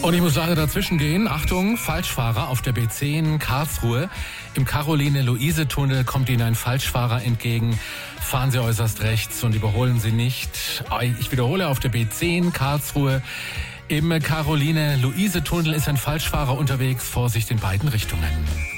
Und ich muss leider dazwischen gehen. Achtung, Falschfahrer auf der B10 Karlsruhe. Im Caroline-Luise-Tunnel kommt Ihnen ein Falschfahrer entgegen. Fahren Sie äußerst rechts und überholen Sie nicht. Ich wiederhole, auf der B10 Karlsruhe. Im Caroline-Luise-Tunnel ist ein Falschfahrer unterwegs. Vorsicht in beiden Richtungen.